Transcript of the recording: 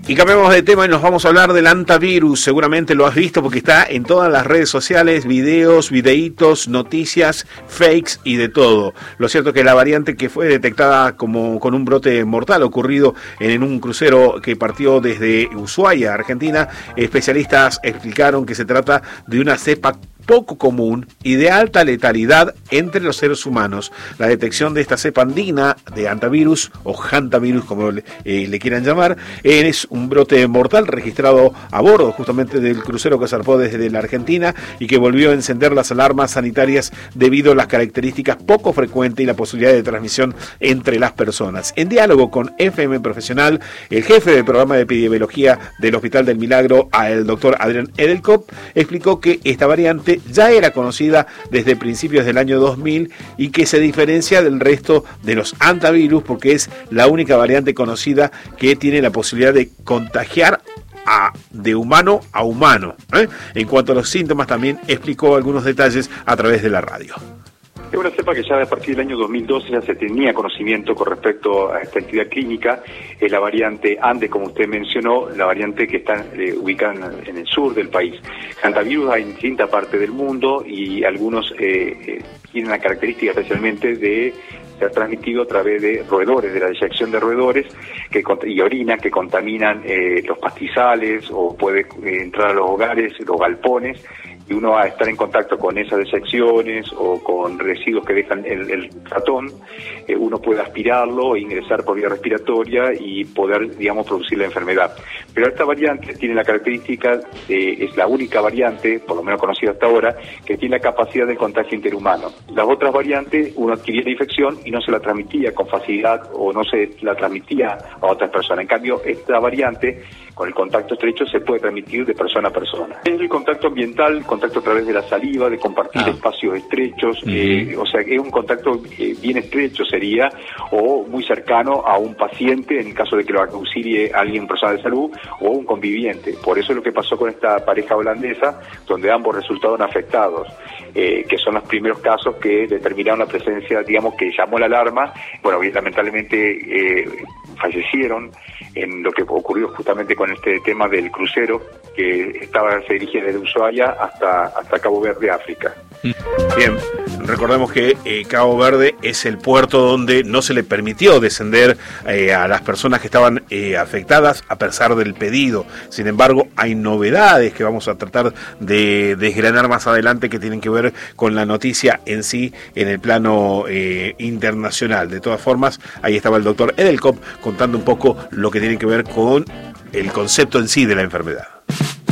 Y cambiamos de tema y nos vamos a hablar del hantavirus. Seguramente lo has visto porque está en todas las redes sociales, videos, videitos, noticias, fakes y de todo. Lo cierto es que la variante que fue detectada con un brote mortal ocurrido en un crucero que partió desde Ushuaia, Argentina, especialistas explicaron que se trata de una cepa poco común y de alta letalidad entre los seres humanos. La detección de esta cepa andina de hantavirus o hantavirus, como le quieran llamar, es un brote mortal registrado a bordo justamente del crucero que zarpó desde la Argentina y que volvió a encender las alarmas sanitarias debido a las características poco frecuentes y la posibilidad de transmisión entre las personas. En diálogo con FM Profesional, el jefe del programa de epidemiología del Hospital del Milagro, el doctor Adrián Edelkop, explicó que esta variante ya era conocida desde principios del año 2000 y que se diferencia del resto de los hantavirus porque es la única variante conocida que tiene la posibilidad de contagiar de humano a humano. En cuanto a los síntomas, también explicó algunos detalles a través de la radio. Es una cepa que ya a partir del año 2012 ya se tenía conocimiento con respecto a esta actividad clínica. Es la variante Andes, como usted mencionó, la variante que está ubicada en el sur del país. Hantavirus hay en distintas partes del mundo y algunos tienen la característica especialmente de ser transmitido a través de roedores, de la deyección de roedores y orina que contaminan los pastizales o puede entrar a los hogares, los galpones, y uno va a estar en contacto con esas desecciones o con residuos que dejan el ratón, uno puede aspirarlo e ingresar por vía respiratoria y poder, digamos, producir la enfermedad. Pero esta variante tiene la característica, es la única variante, por lo menos conocida hasta ahora, que tiene la capacidad de contagio interhumano. Las otras variantes, uno adquiría la infección y no se la transmitía con facilidad o no se la transmitía a otras personas. En cambio, esta variante, con el contacto estrecho, se puede transmitir de persona a persona. Es el contacto ambiental, contacto a través de la saliva, de compartir espacios estrechos, o sea, es un contacto bien estrecho sería, o muy cercano a un paciente, en el caso de que lo auxilie alguien, personal de salud, o un conviviente. Por eso es lo que pasó con esta pareja holandesa, donde ambos resultaron afectados, que son los primeros casos que determinaron la presencia, digamos, que llamó la alarma. Bueno, lamentablemente fallecieron en lo que ocurrió justamente con este tema del crucero que se dirigía desde Ushuaia hasta Cabo Verde, África. Bien, recordemos que Cabo Verde es el puerto donde no se le permitió descender a las personas que estaban afectadas a pesar del pedido. Sin embargo, hay novedades que vamos a tratar de desgranar más adelante que tienen que ver con la noticia en sí en el plano internacional. De todas formas, ahí estaba el doctor Edelkop contando un poco lo que tiene que ver con el concepto en sí de la enfermedad.